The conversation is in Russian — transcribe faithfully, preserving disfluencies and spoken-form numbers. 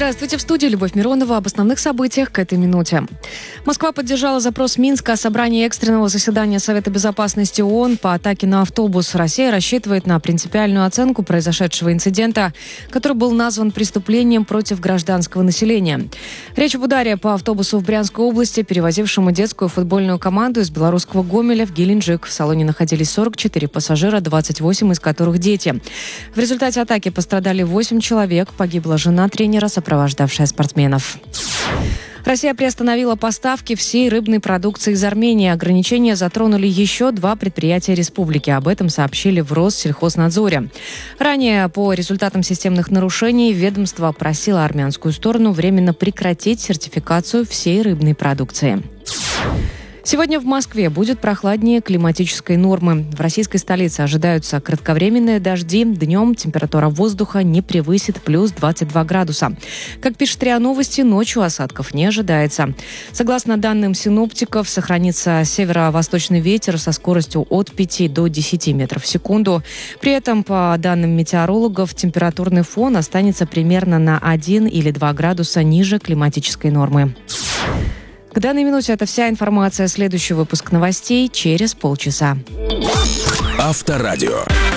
Здравствуйте, в студии Любовь Миронова об основных событиях к этой минуте. Москва поддержала запрос Минска о собрании экстренного заседания Совета Безопасности ООН по атаке на автобус. Россия рассчитывает на принципиальную оценку произошедшего инцидента, который был назван преступлением против гражданского населения. Речь об ударе по автобусу в Брянской области, перевозившему детскую футбольную команду из белорусского Гомеля в Геленджик. В салоне находились сорок четыре пассажира, двадцать восемь из которых дети. В результате атаки пострадали восемь человек. Погибла жена тренера, сопровождавшая спортсменов. Россия приостановила поставки всей рыбной продукции из Армении. Ограничения затронули еще два предприятия республики. Об этом сообщили в Россельхознадзоре. Ранее, по результатам системных нарушений, ведомство просило армянскую сторону временно прекратить сертификацию всей рыбной продукции. Сегодня в Москве будет прохладнее климатической нормы. В российской столице ожидаются кратковременные дожди. Днем температура воздуха не превысит плюс двадцать два градуса. Как пишет РИА Новости, ночью осадков не ожидается. Согласно данным синоптиков, сохранится северо-восточный ветер со скоростью от пяти до десяти метров в секунду. При этом, по данным метеорологов, температурный фон останется примерно на один или два градуса ниже климатической нормы. К данной минуте это вся информация. Следующий выпуск новостей через полчаса. Авторадио.